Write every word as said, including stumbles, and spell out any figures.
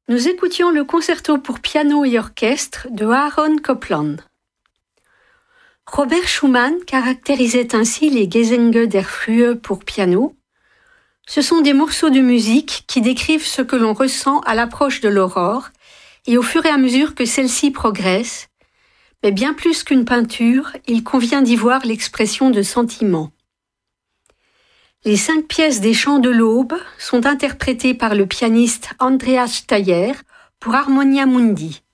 Nous écoutions le concerto pour piano et orchestre de Aaron Copland. Robert Schumann caractérisait ainsi les Gesänge der Frühe pour piano. Ce sont des morceaux de musique qui décrivent ce que l'on ressent à l'approche de l'aurore et au fur et à mesure que celle-ci progresse. Mais bien plus qu'une peinture, il convient d'y voir l'expression de sentiments. Les cinq pièces des Chants de l'Aube sont interprétées par le pianiste Andreas Steier pour Harmonia Mundi.